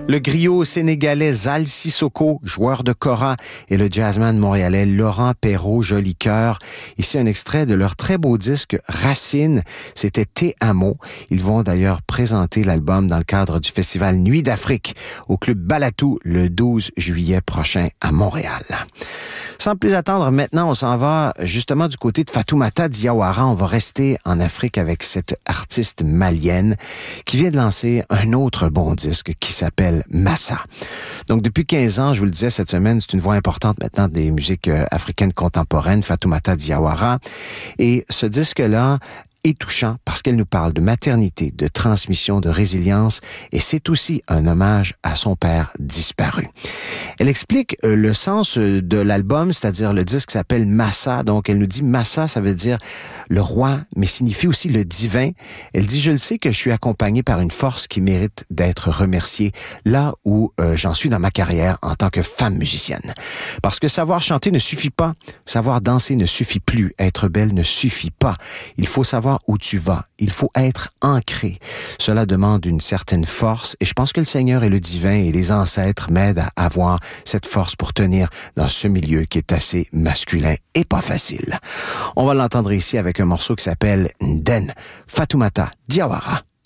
Le griot sénégalais Zal Sissoko, joueur de kora, et le jazzman montréalais Laurent Perrault, joli cœur. Ici un extrait de leur très beau disque Racine, c'était Te Amo. Ils vont d'ailleurs présenter l'album dans le cadre du festival Nuit d'Afrique au Club Balatou le 12 juillet prochain à Montréal. Sans plus attendre, maintenant, on s'en va justement du côté de Fatoumata Diawara. On va rester en Afrique avec cette artiste malienne qui vient de lancer un autre bon disque qui s'appelle Massa. Donc, depuis 15 ans, je vous le disais cette semaine, c'est une voix importante maintenant des musiques africaines contemporaines, Fatoumata Diawara. Et ce disque-là est touchant parce qu'elle nous parle de maternité, de transmission, de résilience, et c'est aussi un hommage à son père disparu. Elle explique le sens de l'album, c'est-à-dire le disque s'appelle Massa, donc elle nous dit Massa, ça veut dire le roi, mais signifie aussi le divin. Elle dit, je le sais que je suis accompagnée par une force qui mérite d'être remerciée là où j'en suis dans ma carrière en tant que femme musicienne. Parce que savoir chanter ne suffit pas, savoir danser ne suffit plus, être belle ne suffit pas. Il faut savoir où tu vas. Il faut être ancré. Cela demande une certaine force et je pense que le Seigneur et le divin et les ancêtres m'aident à avoir cette force pour tenir dans ce milieu qui est assez masculin et pas facile. On va l'entendre ici avec un morceau qui s'appelle Nden, Fatoumata Diawara.